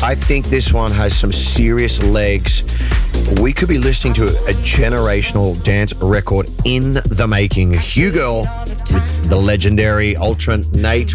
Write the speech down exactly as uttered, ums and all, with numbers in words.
I think this one has some serious legs. We could be listening to a generational dance record in the making. Hugo with the legendary Ultra Nate